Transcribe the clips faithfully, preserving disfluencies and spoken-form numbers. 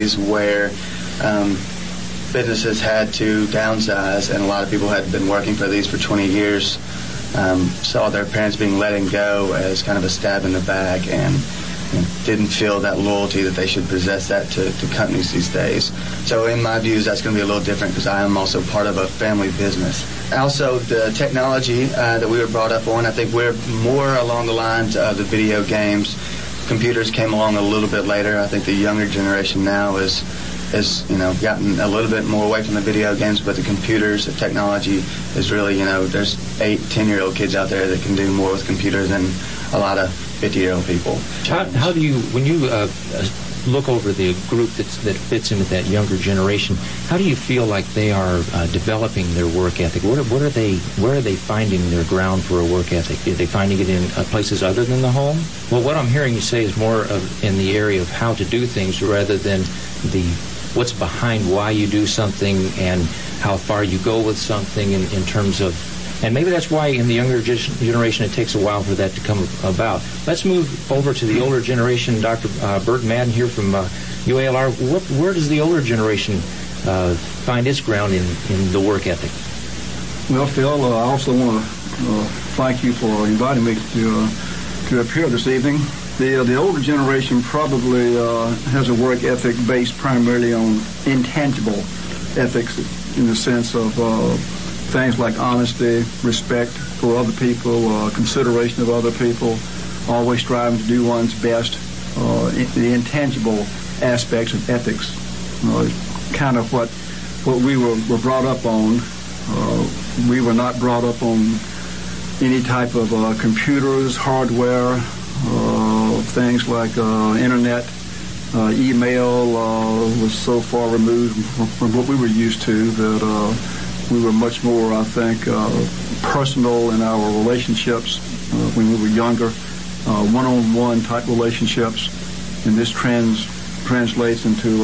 days where um, businesses had to downsize, and a lot of people had been working for these for twenty years, um, saw their parents being letting go as kind of a stab in the back, and you know, didn't feel that loyalty that they should possess that to, to companies these days. So in my views, that's going to be a little different because I am also part of a family business. Also, the technology uh, that we were brought up on, I think we're more along the lines of the video games. Computers came along a little bit later. I think the younger generation now is, is you know, gotten a little bit more away from the video games, but the computers, the technology is really, you know, there's eight, ten-year-old kids out there that can do more with computers than a lot of fifty-year-old people. How, how do you, when you uh, look over the group that's, that fits into that younger generation, how do you feel like they are uh, developing their work ethic? What are, what are they, where are they finding their ground for a work ethic? Are they finding it in uh, places other than the home? Well, what I'm hearing you say is more of in the area of how to do things rather than the what's behind why you do something and how far you go with something in, in terms of. And maybe that's why in the younger generation it takes a while for that to come about. Let's move over to the older generation. Doctor Uh, Burt Madden here from uh, U A L R. What, where does the older generation uh, find its ground in, in the work ethic? Well, Phil, uh, I also want to uh, thank you for inviting me to uh, to appear this evening. The, uh, the older generation probably uh, has a work ethic based primarily on intangible ethics in the sense of uh, things like honesty, respect for other people, uh, consideration of other people, always striving to do one's best, uh, the intangible aspects of ethics, uh, kind of what what we were, were brought up on. Uh, we were not brought up on any type of uh, computers, hardware, uh, things like uh, internet, uh, email uh, was so far removed from, from what we were used to that uh, we were much more, I think, uh, personal in our relationships uh, when we were younger, uh, one-on-one type relationships, and this trans translates into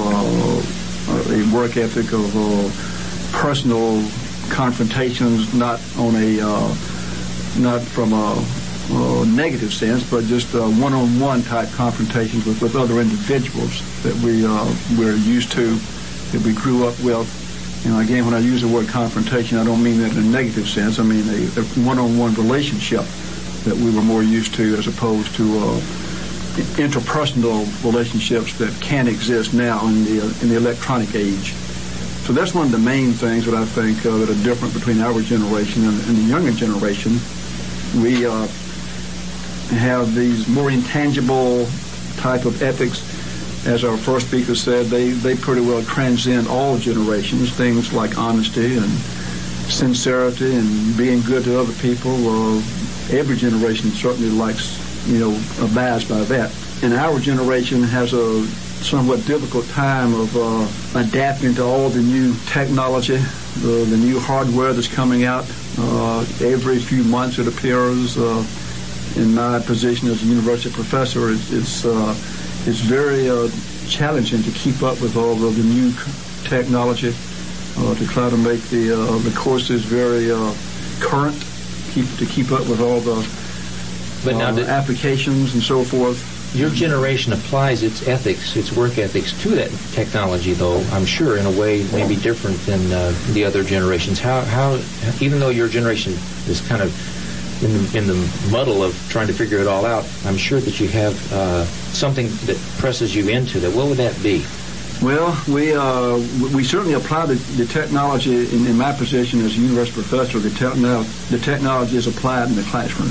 uh, a work ethic of uh, personal confrontations, not on a uh, not from a, a negative sense, but just uh, one-on-one type confrontations with, with other individuals that we uh, we're used to, that we grew up with. You know, again, when I use the word confrontation, I don't mean that in a negative sense. I mean a, a one-on-one relationship that we were more used to, as opposed to uh, interpersonal relationships that can exist now in the uh, in the electronic age. So that's one of the main things that I think uh, that are different between our generation and, and the younger generation. We uh, have these more intangible type of ethics. As our first speaker said, they, they pretty well transcend all generations, things like honesty and sincerity and being good to other people. Uh, every generation certainly likes, you know, abides by that. And our generation has a somewhat difficult time of uh, adapting to all the new technology, the, the new hardware that's coming out. Uh, every few months it appears. Uh, in my position as a university professor, it, it's uh, it's very uh, challenging to keep up with all of the new technology, uh, to try to make the uh, the courses very uh, current, keep to keep up with all the but now uh, applications and so forth. Your generation applies its ethics, its work ethics, to that technology, though, I'm sure, in a way maybe different than uh, the other generations. How, how, even though your generation is kind of in the, in the muddle of trying to figure it all out, I'm sure that you have uh, something that presses you into that. What would that be? Well, we uh, we certainly apply the, the technology in, in my position as a university professor. The, techno- the technology is applied in the classroom.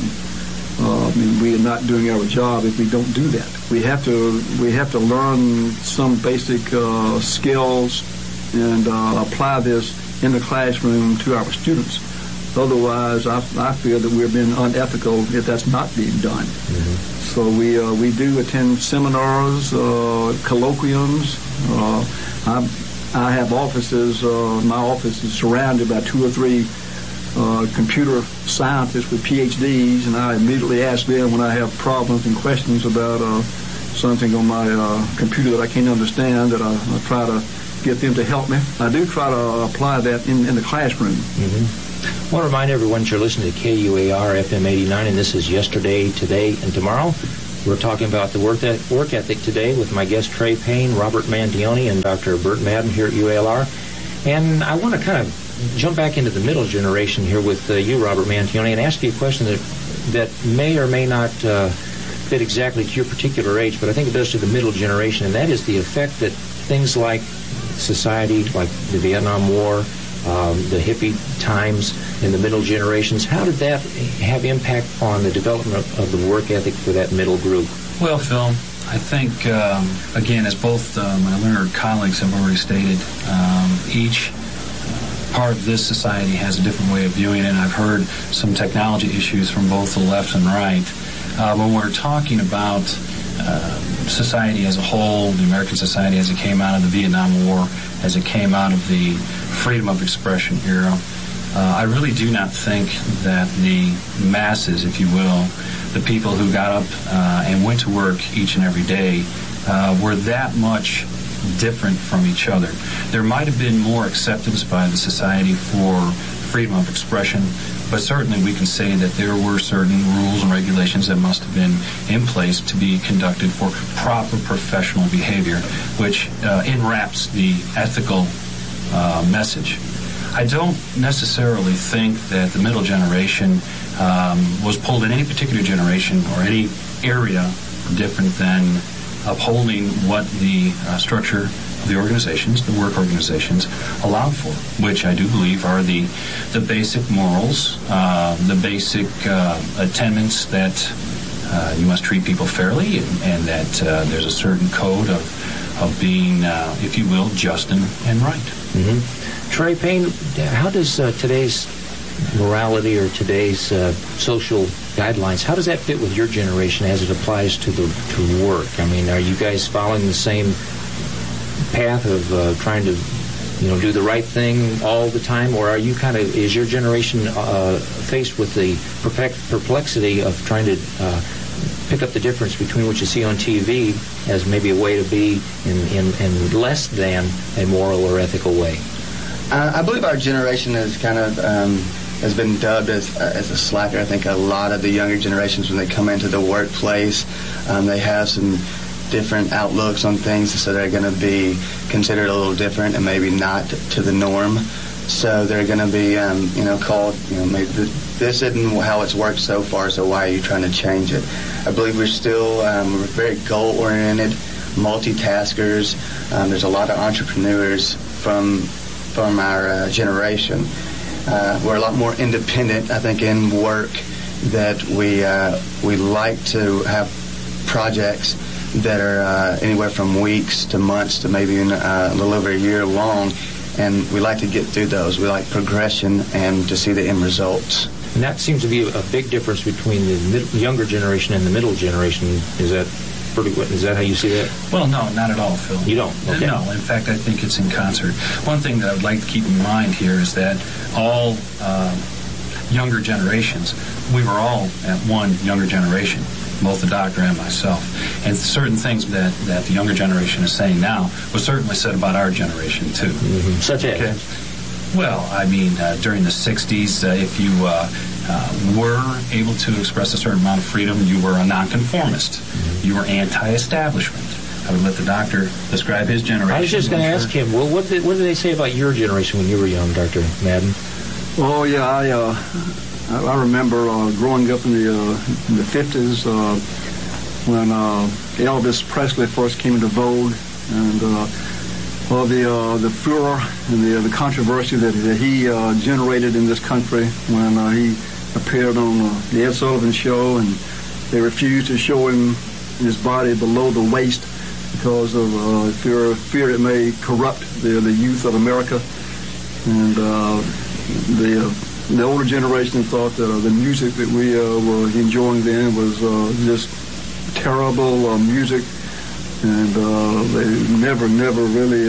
Uh, I mean, we are not doing our job if we don't do that. We have to we have to learn some basic uh, skills and uh, apply this in the classroom to our students. Otherwise, I, I feel that we're being unethical if that's not being done. Mm-hmm. So we uh, we do attend seminars, uh, colloquiums. Uh, I, I have offices. Uh, my office is surrounded by two or three Uh, computer scientists with P H Ds, and I immediately ask them when I have problems and questions about uh, something on my uh, computer that I can't understand, that I, I try to get them to help me. I do try to apply that in, in the classroom. Mm-hmm. I want to remind everyone you're listening to K U A R F M eighty-nine, and this is Yesterday, Today, and Tomorrow. We're talking about the work, et- work ethic today with my guest Trey Payne, Robert Mantione, and Doctor Burt Madden here at U A L R. And I want to kind of jump back into the middle generation here with uh, you, Robert Mantione, and ask you a question that that may or may not uh, fit exactly to your particular age, but I think it does to the middle generation, and that is the effect that things like society, like the Vietnam War, um, the hippie times in the middle generations, how did that have impact on the development of, of the work ethic for that middle group? Well, Phil, I think, um, again, as both uh, my learned colleagues have already stated, um, each part of this society has a different way of viewing it, and I've heard some technology issues from both the left and right. Uh, when we're talking about uh, society as a whole, the American society as it came out of the Vietnam War, as it came out of the freedom of expression era, uh, I really do not think that the masses, if you will, the people who got up uh, and went to work each and every day, uh, were that much different from each other. There might have been more acceptance by the society for freedom of expression, but certainly we can say that there were certain rules and regulations that must have been in place to be conducted for proper professional behavior, which uh, enwraps the ethical uh, message. I don't necessarily think that the middle generation um, was pulled in any particular generation or any area different than upholding what the uh, structure of the organizations, the work organizations, allowed for, which I do believe are the the basic morals, uh, the basic uh, tenements that uh, you must treat people fairly, and, and that uh, there's a certain code of of being, uh, if you will, just and, and right. Mm-hmm. Trey Payne, how does uh, today's morality or today's uh, social guidelines, how does that fit with your generation as it applies to the to work? I mean, are you guys following the same path of uh, trying to, you know, do the right thing all the time, or are you kind of, is your generation uh, faced with the perplexity of trying to uh, pick up the difference between what you see on T V as maybe a way to be in, in, in less than a moral or ethical way? Uh, I believe our generation is kind of um, has been dubbed as uh, as a slacker. I think a lot of the younger generations, when they come into the workplace, um, they have some different outlooks on things, so they're going to be considered a little different and maybe not to the norm. So they're going to be, um, you know, called, you know, maybe this isn't how it's worked so far, so why are you trying to change it? I believe we're still um, we're very goal-oriented, multitaskers. Um, there's a lot of entrepreneurs from from our uh, generation. Uh, we're a lot more independent, I think, in work, that we uh, we like to have projects that are uh, anywhere from weeks to months to maybe even, uh, a little over a year long, and we like to get through those. We like progression and to see the end results. And that seems to be a big difference between the mid- younger generation and the middle generation. Is that pretty? Is that how you see that? Well, no, not at all, Phil. You don't? Okay. No, in fact, I think it's in concert. One thing that I would like to keep in mind here is that all uh, younger generations, we were all at one younger generation, both the doctor and myself. And certain things that, that the younger generation is saying now was certainly said about our generation, too. Mm-hmm. Such as? Okay. Well, I mean, uh, during the sixties, uh, if you uh, uh, were able to express a certain amount of freedom, you were a nonconformist. Mm-hmm. You were anti-establishment. I would let the doctor describe his generation. I was just going to ask him, well, what did, what did they say about your generation when you were young, Doctor Madden? Oh, yeah, I uh, I remember uh, growing up in the uh, in the fifties uh, when uh, Elvis Presley first came into vogue, and uh, well, the uh, the furor and the uh, the controversy that, that he uh, generated in this country when uh, he appeared on uh, the Ed Sullivan Show, and they refused to show him his body below the waist because of uh, fear fear it may corrupt the the youth of America, and uh, the uh, the older generation thought that uh, the music that we uh, were enjoying then was uh, just terrible uh, music. And uh, they never, never really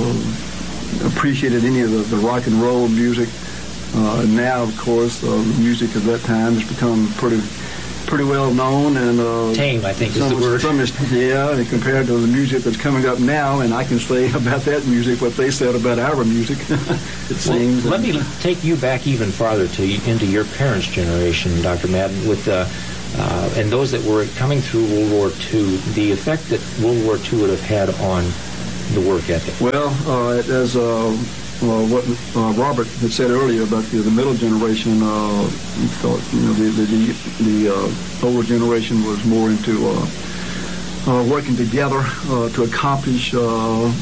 uh, appreciated any of the, the rock and roll music. Uh, now, of course, uh, the music of that time has become pretty, pretty well known and uh, tame, I think, some, is the word. Some is, yeah, and compared to the music that's coming up now, and I can say about that music what they said about our music. it well, seems. Let me take you back even farther to into your parents' generation, Doctor Madden, with. Uh, uh, and those that were coming through World War Two, the effect that World War Two would have had on the work ethic? Well, uh, as uh, uh, what uh, Robert had said earlier about the, the middle generation, uh, thought you know the the, the uh, older generation was more into uh, uh, working together uh, to accomplish uh,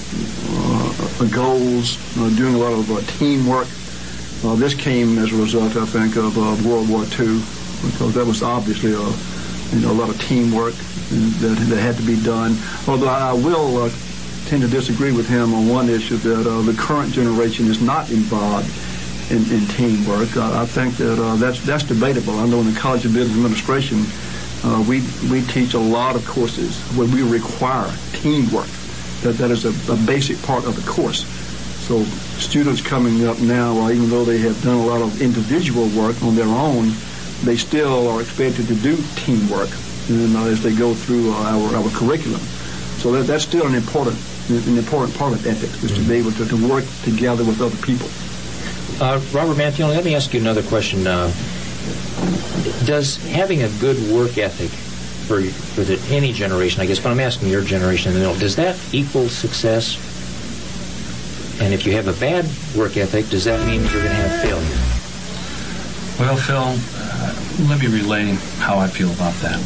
uh, goals, uh, doing a lot of uh, teamwork. Uh, this came as a result, I think, of uh, World War Two, because that was obviously a you know a lot of teamwork that, that had to be done. Although I will uh, tend to disagree with him on one issue, that uh, the current generation is not involved in, in teamwork. Uh, I think that uh, that's that's debatable. I know in the College of Business Administration, uh, we we teach a lot of courses where we require teamwork. That that is a, a basic part of the course. So students coming up now, uh, even though they have done a lot of individual work on their own, they still are expected to do teamwork and, uh, as they go through uh, our, our curriculum. So that, that's still an important an important part of ethics, is to be able to, to work together with other people. Uh, Robert Mantione, let me ask you another question. Uh, does having a good work ethic for, for the, any generation, I guess, but I'm asking your generation in the middle, does that equal success? And if you have a bad work ethic, does that mean you're going to have failure? Well, Phil, uh, let me relay how I feel about that.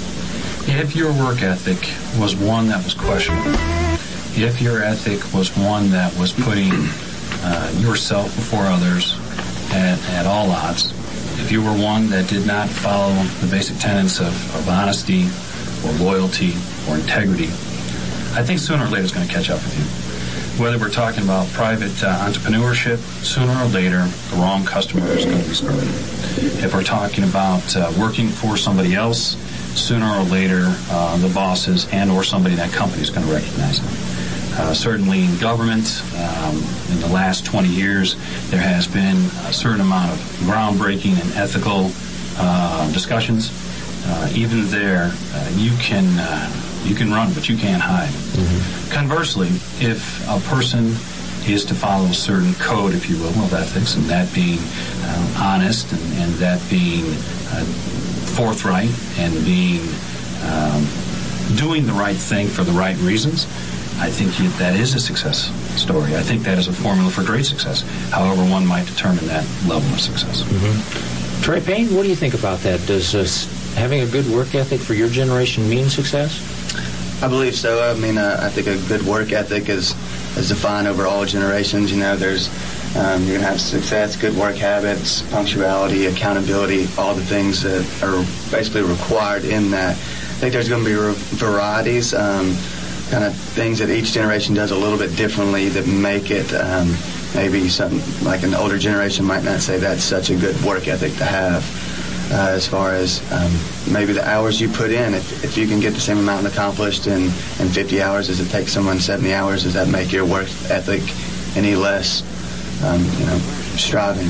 If your work ethic was one that was questionable, if your ethic was one that was putting uh, yourself before others at, at all odds, if you were one that did not follow the basic tenets of, of honesty or loyalty or integrity, I think sooner or later it's going to catch up with you. Whether we're talking about private uh, entrepreneurship, sooner or later, the wrong customer is going to be screwed. If we're talking about uh, working for somebody else, sooner or later, uh, the bosses and or somebody in that company is going to recognize it. Uh, certainly in government, um, in the last twenty years, there has been a certain amount of groundbreaking and ethical uh, discussions. Uh, even there, uh, you can... Uh, You can run, but you can't hide. Mm-hmm. Conversely, if a person is to follow a certain code, if you will, of ethics, and that being um, honest, and, and that being uh, forthright, and being um, doing the right thing for the right reasons, I think you, that is a success story. I think that is a formula for great success, however one might determine that level of success. Mm-hmm. Trey Payne, what do you think about that? Does uh, having a good work ethic for your generation mean success? I believe so. I mean, uh, I think a good work ethic is is defined over all generations. You know, there's um, you're gonna have success, good work habits, punctuality, accountability, all the things that are basically required in that. I think there's going to be varieties, um, kind of things that each generation does a little bit differently that make it um, maybe something like an older generation might not say that's such a good work ethic to have. Uh, as far as um, maybe the hours you put in. If, if you can get the same amount accomplished in, in fifty hours as it takes someone seventy hours, does that make your work ethic any less, um, you know, striving?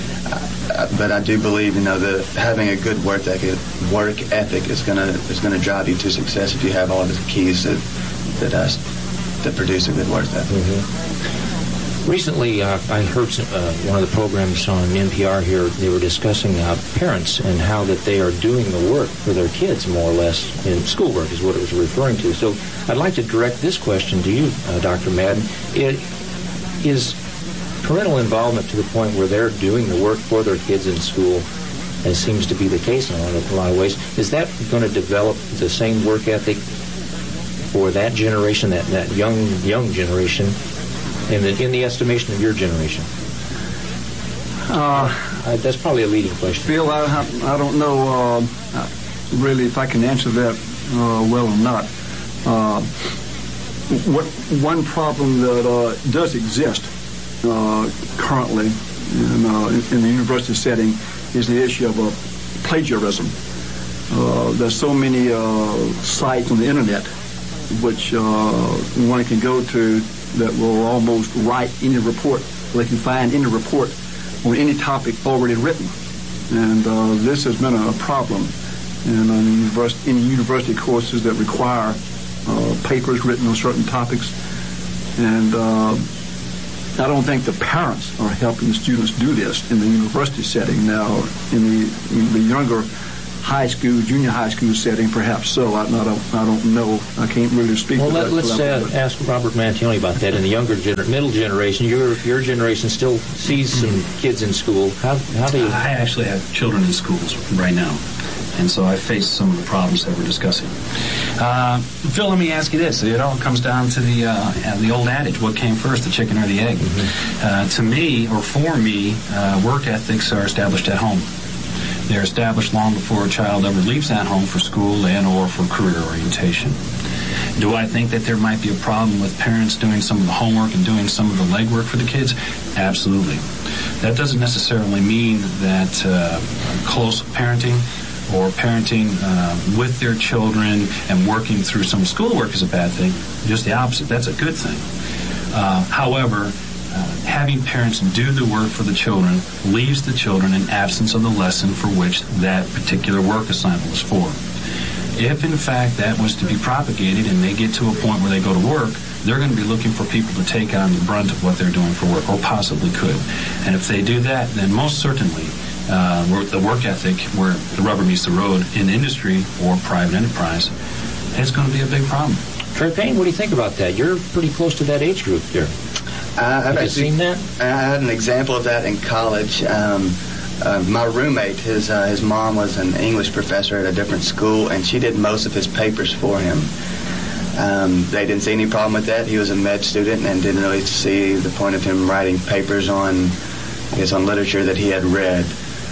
Uh, but I do believe, you know, that having a good work ethic, work ethic is gonna is gonna drive you to success if you have all the keys that that uh, that produce a good work ethic. Mm-hmm. Recently, uh, I heard some, uh, one of the programs on N P R here. They were discussing uh, parents and how that they are doing the work for their kids, more or less, in schoolwork is what it was referring to. So I'd like to direct this question to you, uh, Doctor Madden. It, is parental involvement to the point where they're doing the work for their kids in school, as seems to be the case in a lot of, a lot of ways, is that going to develop the same work ethic for that generation, that, that young young generation, in the, in the estimation of your generation? Uh, uh, that's probably a leading question. Phil, I, I don't know uh, really if I can answer that uh, well or not. Uh, what one problem that uh, does exist uh, currently in, uh, in the university setting is the issue of uh, plagiarism. Uh, there's so many uh, sites on the internet which uh, one can go to that will almost write any report. They can find any report on any topic already written. And uh, this has been a problem in, uh, university, in university courses that require uh, papers written on certain topics. And uh, I don't think the parents are helping the students do this in the university setting. Now, in the, in the younger high school, junior high school setting, perhaps so. I, I, don't, I don't know. I can't really speak well, to let, that. Let's uh, ask Robert Mantione about that. In the younger, gener- middle generation, your your generation still sees some kids in school. How, how do you... I actually have children in schools right now, and so I face some of the problems that we're discussing. Uh, Phil, let me ask you this. It all comes down to the uh, the old adage, what came first, the chicken or the egg? Mm-hmm. Uh, to me, or for me, uh, work ethics are established at home. They're established long before a child ever leaves that home for school and or for career orientation. Do I think that there might be a problem with parents doing some of the homework and doing some of the legwork for the kids? Absolutely. That doesn't necessarily mean that uh, close parenting or parenting uh, with their children and working through some schoolwork is a bad thing. Just the opposite. That's a good thing. Uh, however, Uh, having parents do the work for the children leaves the children in absence of the lesson for which that particular work assignment was for. If, in fact, that was to be propagated and they get to a point where they go to work, they're going to be looking for people to take on the brunt of what they're doing for work, or possibly could. And if they do that, then most certainly uh, the work ethic, where the rubber meets the road in industry or private enterprise, is going to be a big problem. Trey Payne, what do you think about that? You're pretty close to that age group there. Uh, I've Have you actually seen that? I had an example of that in college. Um, uh, my roommate, his uh, his mom was an English professor at a different school, and she did most of his papers for him. Um, they didn't see any problem with that. He was a med student and didn't really see the point of him writing papers on, I guess, on literature that he had read.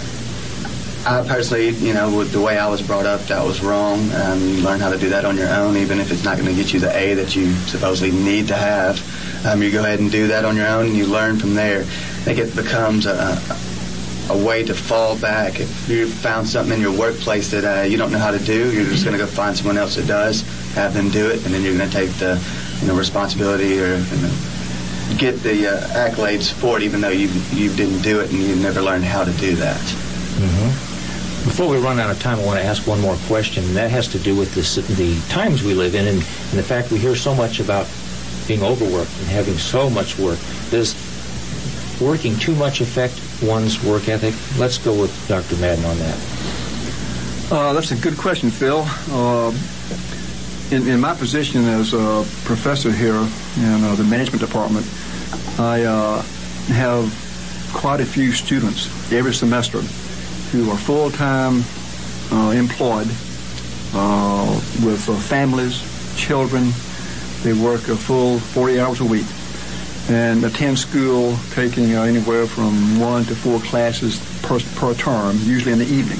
I personally, you know, with the way I was brought up, that was wrong. Um, you learn how to do that on your own, even if it's not going to get you the A that you supposedly need to have. Um, you go ahead and do that on your own, and you learn from there. I think it becomes a, a way to fall back. If you found something in your workplace that uh, you don't know how to do, you're just going to go find someone else that does, have them do it, and then you're going to take the, you know, responsibility or you know, get the uh, accolades for it, even though you you didn't do it and you never learned how to do that. Mm-hmm. Before we run out of time, I want to ask one more question, and that has to do with this, the times we live in and, and the fact we hear so much about being overworked and having so much work. Does working too much affect one's work ethic? Let's go with Doctor Madden on that. Uh, that's a good question, Phil. Uh, in, in my position as a professor here in uh, the management department, I uh, have quite a few students every semester who are full-time uh, employed uh, with uh, families, children. They work a full forty hours a week and attend school taking uh, anywhere from one to four classes per, per term, usually in the evening.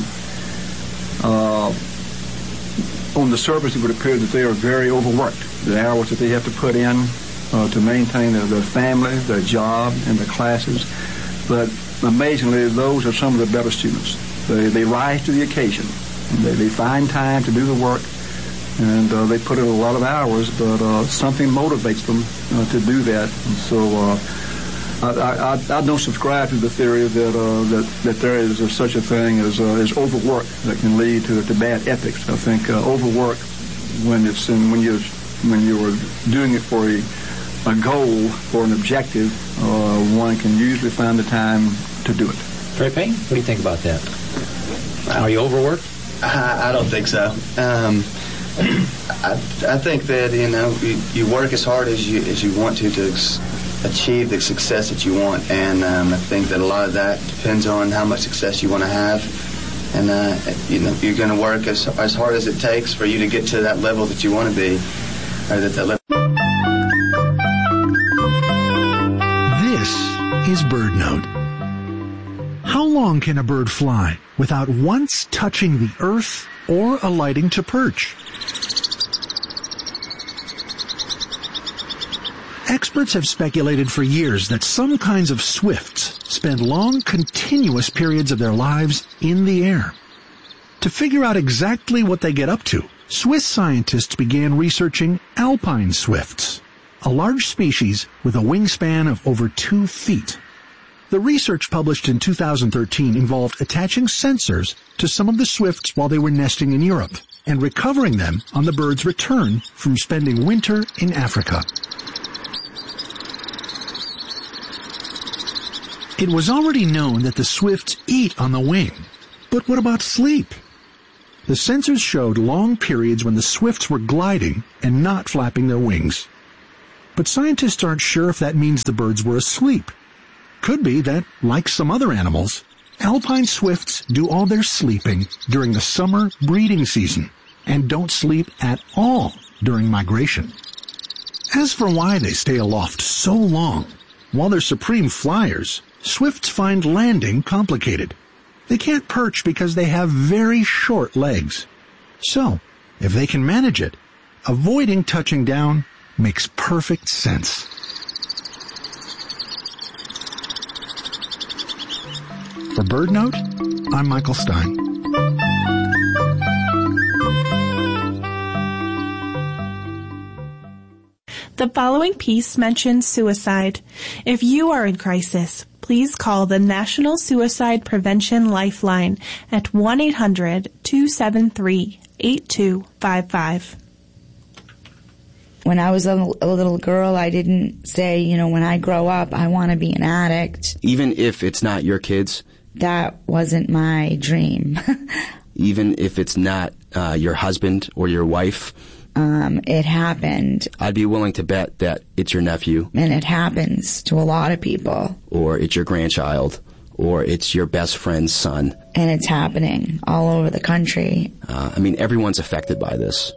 Uh, on the surface, it would appear that they are very overworked. The hours that they have to put in uh, to maintain their, their family, their job, and their classes. But amazingly, those are some of the better students. They, they rise to the occasion. They, they find time to do the work, and uh, they put in a lot of hours, but uh, something motivates them uh, to do that. And so uh, I, I, I don't subscribe to the theory that uh, that, that there is a, such a thing as, uh, as overwork that can lead to, to bad ethics. I think uh, overwork, when it's in, when you when you're doing it for a, a goal, for an objective, uh, one can usually find the time to do it. Trey Payne, what do you think about that? Are you overworked? I, I don't think so. Um, I, I think that, you know, you, you work as hard as you as you want to to ex- achieve the success that you want, and um, I think that a lot of that depends on how much success you want to have, and uh, you know, you're going to work as as hard as it takes for you to get to that level that you want to be, or that that level. This is BirdNote. How long can a bird fly without once touching the earth or alighting to perch? Experts have speculated for years that some kinds of swifts spend long, continuous periods of their lives in the air. To figure out exactly what they get up to, Swiss scientists began researching alpine swifts, a large species with a wingspan of over two feet. The research published in two thousand thirteen involved attaching sensors to some of the swifts while they were nesting in Europe and recovering them on the bird's return from spending winter in Africa. It was already known that the swifts eat on the wing, but what about sleep? The sensors showed long periods when the swifts were gliding and not flapping their wings. But scientists aren't sure if that means the birds were asleep. Could be that, like some other animals, alpine swifts do all their sleeping during the summer breeding season and don't sleep at all during migration. As for why they stay aloft so long, while they're supreme flyers, swifts find landing complicated. They can't perch because they have very short legs. So, if they can manage it, avoiding touching down makes perfect sense. For BirdNote, I'm Michael Stein. The following piece mentions suicide. If you are in crisis, please call the National Suicide Prevention Lifeline at one eight hundred two seven three eight two five five. When I was a, a little girl, I didn't say, you know, when I grow up, I want to be an addict. Even if it's not your kids? That wasn't my dream. Even if it's not uh, your husband or your wife? Um, it happened. I'd be willing to bet that it's your nephew. And it happens to a lot of people. Or it's your grandchild. Or it's your best friend's son. And it's happening all over the country. Uh, I mean, everyone's affected by this.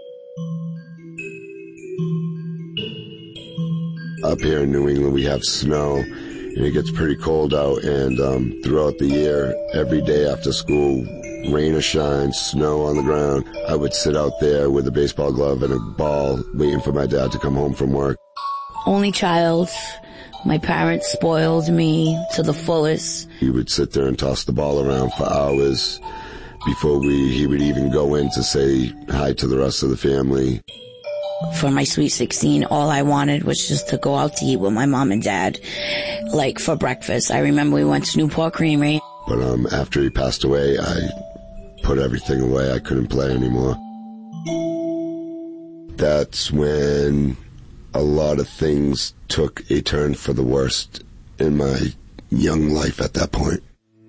Up here in New England, we have snow, and it gets pretty cold out, and um, throughout the year, every day after school, rain or shine, snow on the ground, I would sit out there with a baseball glove and a ball waiting for my dad to come home from work. Only child. My parents spoiled me to the fullest. We would sit there and toss the ball around for hours before we he would even go in to say hi to the rest of the family. For my sweet sixteen, all I wanted was just to go out to eat with my mom and dad, like for breakfast. I remember we went to Newport Creamery. But um, after he passed away, I put everything away. I couldn't play anymore. That's when a lot of things took a turn for the worst in my young life at that point.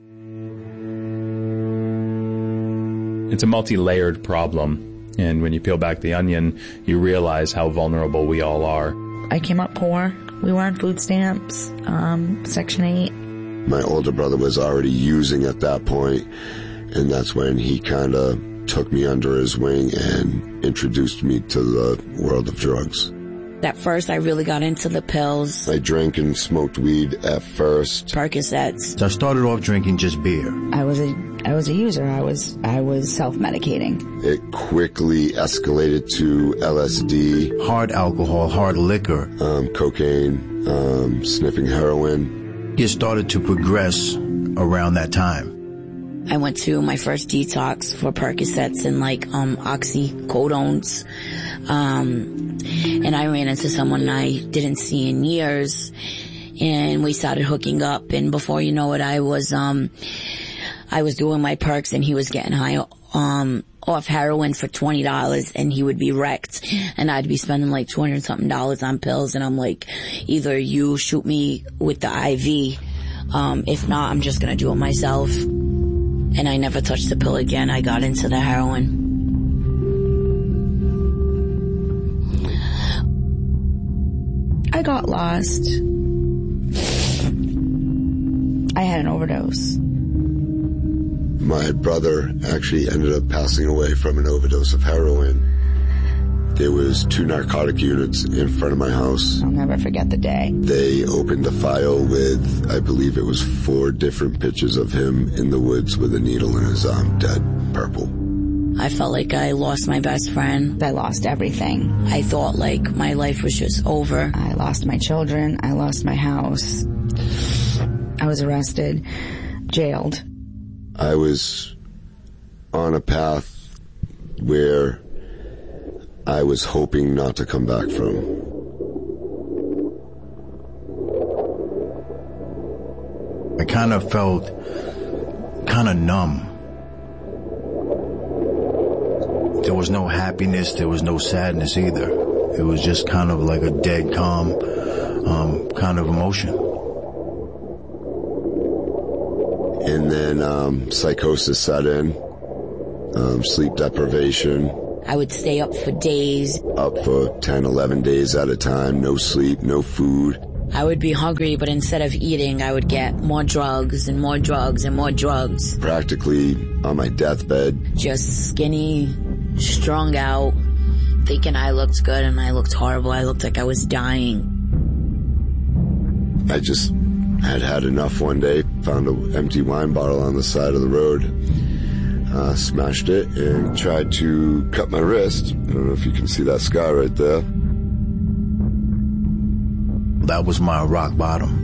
It's a multi-layered problem. And when you peel back the onion, you realize how vulnerable we all are. I came up poor. We were on food stamps, um, Section eight. My older brother was already using at that point, and that's when he kind of took me under his wing and introduced me to the world of drugs. At first, I really got into the pills. I drank and smoked weed at first. Percocets. So I started off drinking just beer. I was a, I was a user. I was, I was self-medicating. It quickly escalated to L S D. Hard alcohol, hard liquor. Um, cocaine, um, sniffing heroin. It started to progress around that time. I went to my first detox for Percocets and like um oxycodones. Um, and I ran into someone I didn't see in years, and we started hooking up. And before you know it, I was um I was doing my perks, and he was getting high um off heroin for twenty dollars, and he would be wrecked, and I'd be spending like two hundred something dollars on pills. And I'm like, either you shoot me with the I V, um, if not, I'm just gonna do it myself. And I never touched the pill again. I got into the heroin. I got lost. I had an overdose. My brother actually ended up passing away from an overdose of heroin. There was two narcotic units in front of my house. I'll never forget the day. They opened a file with, I believe it was four different pictures of him in the woods with a needle in his arm, dead, purple. I felt like I lost my best friend. I lost everything. I thought like my life was just over. I lost my children. I lost my house. I was arrested, jailed. I was on a path where I was hoping not to come back from. I kind of felt kind of numb. There was no happiness, there was no sadness either. It was just kind of like a dead, calm um, kind of emotion. And then um, psychosis set in, um, sleep deprivation. I would stay up for days. Up for ten, eleven days at a time, no sleep, no food. I would be hungry, but instead of eating, I would get more drugs and more drugs and more drugs. Practically on my deathbed. Just skinny, strung out, thinking I looked good and I looked horrible. I looked like I was dying. I just had had enough one day, found an empty wine bottle on the side of the road, uh, smashed it, and tried to cut my wrist. I don't know if you can see that scar right there. That was my rock bottom.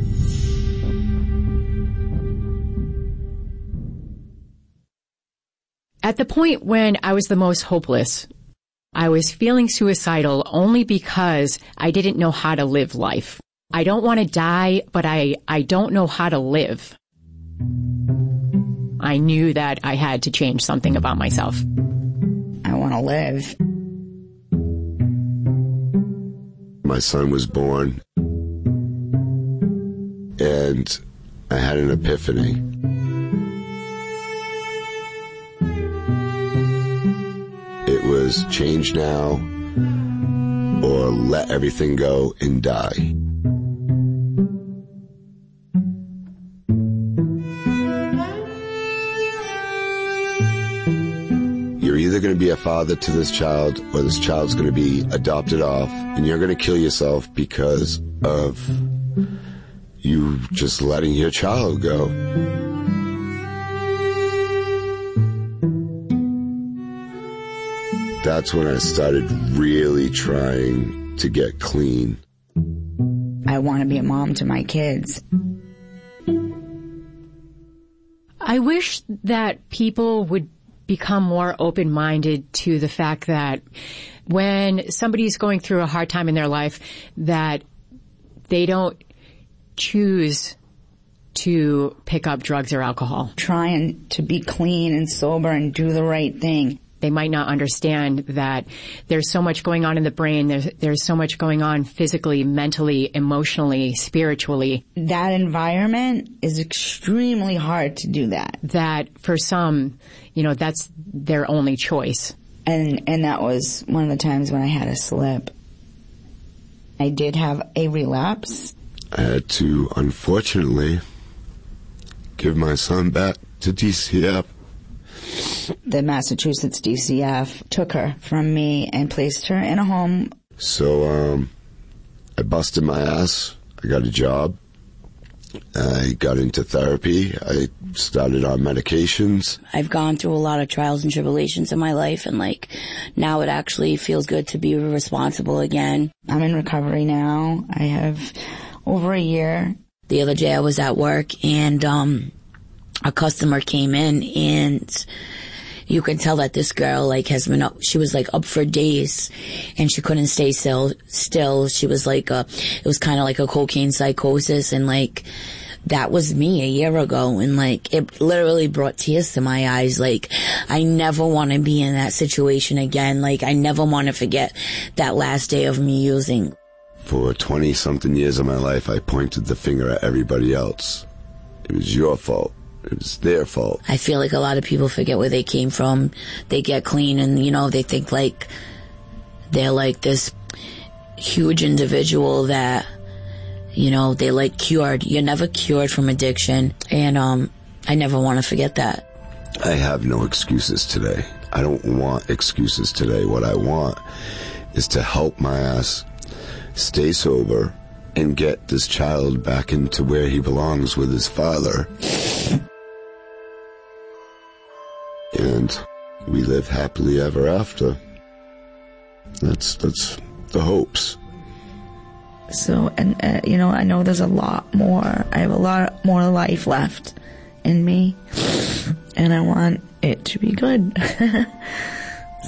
At the point when I was the most hopeless, I was feeling suicidal only because I didn't know how to live life. I don't want to die, but I, I don't know how to live. I knew that I had to change something about myself. I want to live. My son was born, and I had an epiphany. It was change now or let everything go and die. You're either going to be a father to this child or this child's going to be adopted off, and you're going to kill yourself because of you just letting your child go. That's when I started really trying to get clean. I want to be a mom to my kids. I wish that people would become more open-minded to the fact that when somebody's going through a hard time in their life, that they don't choose to pick up drugs or alcohol. Trying to be clean and sober and do the right thing. They might not understand that there's so much going on in the brain. There's, there's so much going on physically, mentally, emotionally, spiritually. That environment is extremely hard to do that. That for some, you know, that's their only choice. And, and that was one of the times when I had a slip. I did have a relapse. I had to, unfortunately, give my son back to D C F. The Massachusetts D C F took her from me and placed her in a home. So, um, I busted my ass. I got a job. I got into therapy. I started on medications. I've gone through a lot of trials and tribulations in my life, and like now it actually feels good to be responsible again. I'm in recovery now. I have over a year. The other day I was at work and um a customer came in, and you can tell that this girl like has been up, she was like up for days and she couldn't stay still. Still, she was like a, it was kind of like a cocaine psychosis, and like that was me a year ago, and like it literally brought tears to my eyes. Like I never want to be in that situation again. Like I never want to forget that last day of me using. For twenty something years of my life, I pointed the finger at everybody else. It was your fault. It was their fault. I feel like a lot of people forget where they came from. They get clean and, you know, they think like they're like this huge individual that, you know, they like cured. You're never cured from addiction. And um, I never want to forget that. I have no excuses today. I don't want excuses today. What I want is to help my ass stay sober and get this child back into where he belongs with his father. And we live happily ever after. That's that's the hopes. So, and uh, you know, I know there's a lot more. I have a lot more life left in me, and I want it to be good.